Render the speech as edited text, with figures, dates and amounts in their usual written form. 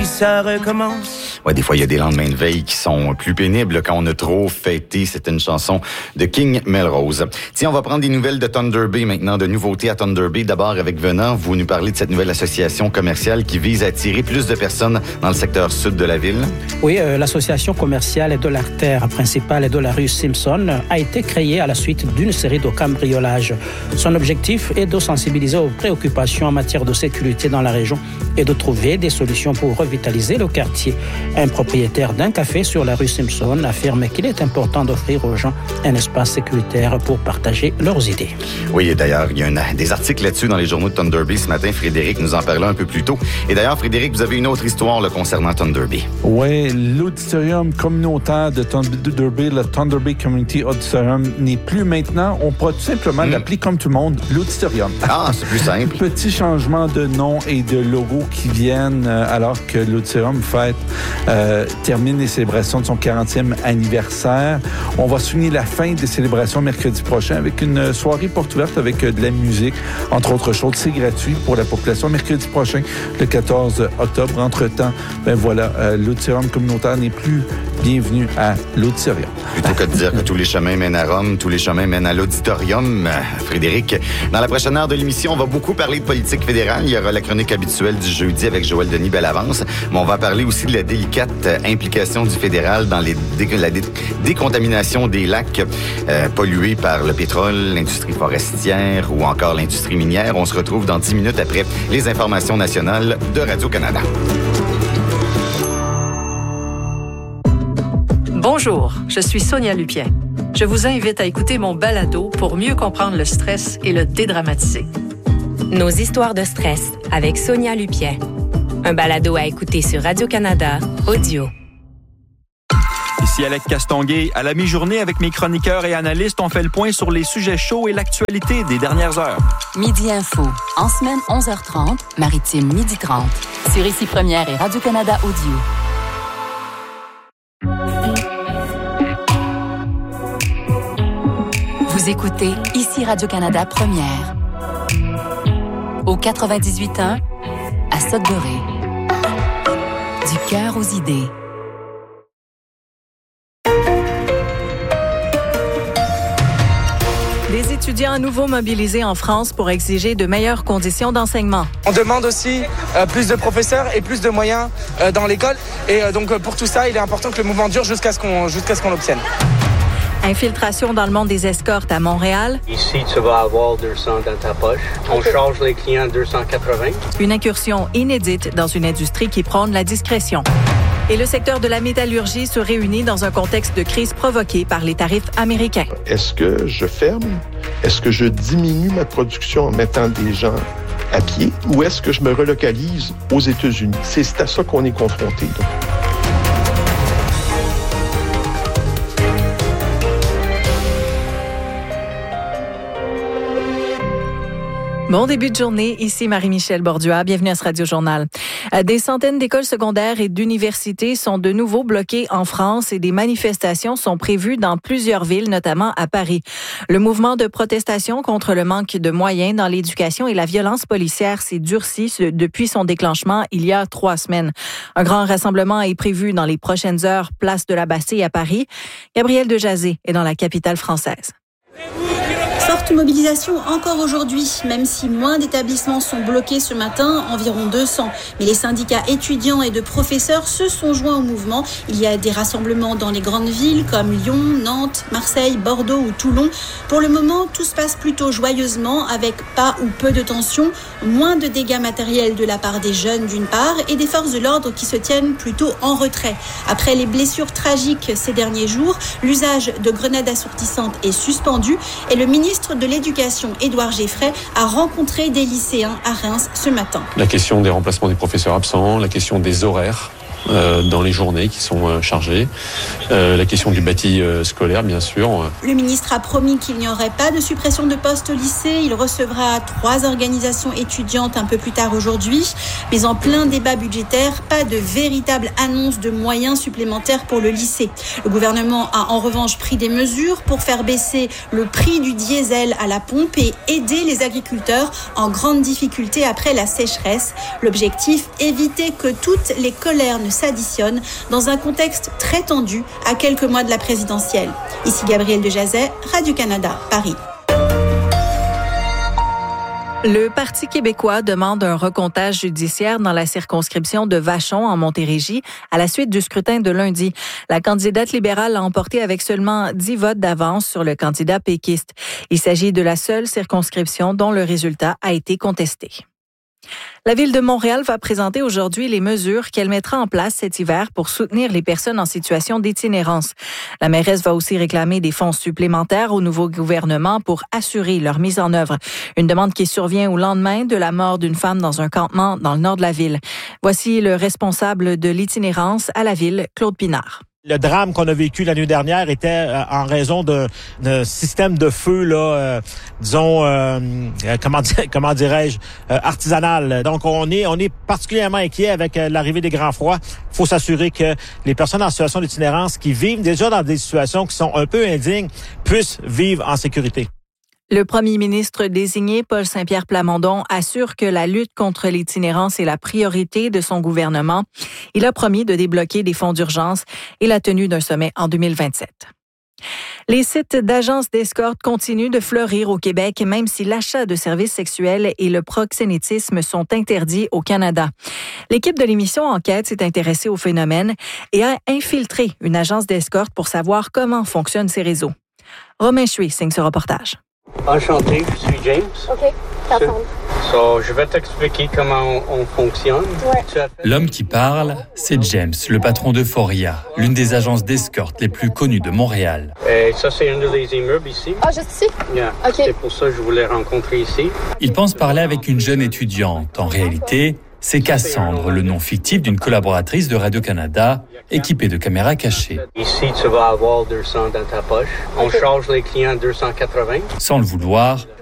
Ça recommence. Ouais, des fois, il y a des lendemains de veille qui sont plus pénibles quand on a trop fêté. C'était une chanson de King Melrose. Tiens, on va prendre des nouvelles de Thunder Bay maintenant, de nouveautés à Thunder Bay. D'abord, avec Venant, vous nous parlez de cette nouvelle association commerciale qui vise à attirer plus de personnes dans le secteur sud de la ville. Oui, l'association commerciale de l'artère principale de la rue Simpson a été créée à la suite d'une série de cambriolages. Son objectif est de sensibiliser aux préoccupations en matière de sécurité dans la région et de trouver des solutions pour revitaliser le quartier. Un propriétaire d'un café sur la rue Simpson affirme qu'il est important d'offrir aux gens un espace sécuritaire pour partager leurs idées. Oui, et d'ailleurs, il y a des articles là-dessus dans les journaux de Thunder Bay ce matin. Frédéric nous en parlait un peu plus tôt. Et d'ailleurs, Frédéric, vous avez une autre histoire là, concernant Thunder Bay. Oui, l'auditorium communautaire de Thunder Bay, le Thunder Bay Community Auditorium, n'est plus maintenant. On pourra tout simplement l'appeler comme tout le monde, l'auditorium. Ah, c'est plus simple. Petit changement de nom et de logo qui viennent alors que l'auditorium termine les célébrations de son 40e anniversaire. On va souligner la fin des célébrations mercredi prochain avec une soirée porte ouverte avec de la musique, entre autres choses. C'est gratuit pour la population. Mercredi prochain, le 14 octobre. Entre-temps, l'auditorium communautaire n'est plus bienvenu à l'auditorium. Plutôt que de dire que tous les chemins mènent à Rome, tous les chemins mènent à l'auditorium. Frédéric, dans la prochaine heure de l'émission, on va beaucoup parler de politique fédérale. Il y aura la chronique habituelle du jeudi avec Joël Denis Bellavance. Mais on va parler aussi de la délicate implication du fédéral dans la décontamination des lacs pollués par le pétrole, l'industrie forestière ou encore l'industrie minière. On se retrouve dans 10 minutes après les informations nationales de Radio-Canada. Bonjour, je suis Sonia Lupien. Je vous invite à écouter mon balado pour mieux comprendre le stress et le dédramatiser. Nos histoires de stress avec Sonia Lupien. Un balado à écouter sur Radio-Canada, audio. Ici Alec Castonguay. À la mi-journée, avec mes chroniqueurs et analystes, on fait le point sur les sujets chauds et l'actualité des dernières heures. Midi Info, en semaine 11h30, maritime 12h30. Sur Ici Première et Radio-Canada Audio. Vous écoutez Ici Radio-Canada Première. Au 98.1, à Sudbury. Du cœur aux idées. Des étudiants à nouveau mobilisés en France pour exiger de meilleures conditions d'enseignement. On demande aussi plus de professeurs et plus de moyens dans l'école. Et donc pour tout ça, il est important que le mouvement dure jusqu'à ce qu'on l'obtienne. Infiltration dans le monde des escortes à Montréal. Ici, tu vas avoir 200 dans ta poche. On charge les clients 280. Une incursion inédite dans une industrie qui prône la discrétion. Et le secteur de la métallurgie se réunit dans un contexte de crise provoquée par les tarifs américains. Est-ce que je ferme? Est-ce que je diminue ma production en mettant des gens à pied? Ou est-ce que je me relocalise aux États-Unis? C'est à ça qu'on est confronté. Donc. Bon début de journée, ici Marie-Michel Bordua, bienvenue à ce Radio-Journal. Des centaines d'écoles secondaires et d'universités sont de nouveau bloquées en France et des manifestations sont prévues dans plusieurs villes, notamment à Paris. Le mouvement de protestation contre le manque de moyens dans l'éducation et la violence policière s'est durci depuis son déclenchement il y a 3 semaines. Un grand rassemblement est prévu dans les prochaines heures, place de la Bastille à Paris. Gabrielle Dejazet est dans la capitale française. Forte mobilisation encore aujourd'hui, même si moins d'établissements sont bloqués ce matin, environ 200. Mais les syndicats étudiants et de professeurs se sont joints au mouvement. Il y a des rassemblements dans les grandes villes comme Lyon, Nantes, Marseille, Bordeaux ou Toulon. Pour le moment, tout se passe plutôt joyeusement, avec pas ou peu de tensions, moins de dégâts matériels de la part des jeunes d'une part et des forces de l'ordre qui se tiennent plutôt en retrait. Après les blessures tragiques ces derniers jours, l'usage de grenades assourdissantes est suspendu et le ministre de l'Éducation, Édouard Geffray, a rencontré des lycéens à Reims ce matin. La question des remplacements des professeurs absents, la question des horaires dans les journées qui sont chargées. La question du bâti scolaire, bien sûr. Le ministre a promis qu'il n'y aurait pas de suppression de postes au lycée. Il recevra 3 organisations étudiantes un peu plus tard aujourd'hui. Mais en plein débat budgétaire, pas de véritable annonce de moyens supplémentaires pour le lycée. Le gouvernement a en revanche pris des mesures pour faire baisser le prix du diesel à la pompe et aider les agriculteurs en grande difficulté après la sécheresse. L'objectif, éviter que toutes les colères ne s'additionnent dans un contexte très tendu à quelques mois de la présidentielle. Ici Gabrielle Dejazet, Radio-Canada, Paris. Le Parti québécois demande un recomptage judiciaire dans la circonscription de Vachon en Montérégie à la suite du scrutin de lundi. La candidate libérale l'a emporté avec seulement 10 votes d'avance sur le candidat péquiste. Il s'agit de la seule circonscription dont le résultat a été contesté. La Ville de Montréal va présenter aujourd'hui les mesures qu'elle mettra en place cet hiver pour soutenir les personnes en situation d'itinérance. La mairesse va aussi réclamer des fonds supplémentaires au nouveau gouvernement pour assurer leur mise en œuvre. Une demande qui survient au lendemain de la mort d'une femme dans un campement dans le nord de la ville. Voici le responsable de l'itinérance à la Ville, Claude Pinard. Le drame qu'on a vécu la nuit dernière était en raison d'un système de feu, comment dirais-je, artisanal. Donc, on est particulièrement inquiet avec l'arrivée des grands froids. Il faut s'assurer que les personnes en situation d'itinérance qui vivent déjà dans des situations qui sont un peu indignes puissent vivre en sécurité. Le premier ministre désigné, Paul Saint-Pierre Plamondon, assure que la lutte contre l'itinérance est la priorité de son gouvernement. Il a promis de débloquer des fonds d'urgence et la tenue d'un sommet en 2027. Les sites d'agences d'escorte continuent de fleurir au Québec, même si l'achat de services sexuels et le proxénétisme sont interdits au Canada. L'équipe de l'émission Enquête s'est intéressée au phénomène et a infiltré une agence d'escorte pour savoir comment fonctionnent ces réseaux. Romain Chuy signe ce reportage. Enchanté, je suis James. OK, t'attends. Je vais t'expliquer comment on fonctionne. Ouais. L'homme qui parle, c'est James, le patron d'Euphoria, l'une des agences d'escorte les plus connues de Montréal. Et ça, c'est un des immeubles ici. Ah, juste ici? Yeah. OK. C'est pour ça que je voulais rencontrer ici. Il pense parler avec une jeune étudiante. En réalité, c'est Cassandre, le nom fictif d'une collaboratrice de Radio-Canada, équipée de caméras cachées. Ici, tu vas avoir 200 dans ta poche. On charge les clients 280. Sans le vouloir,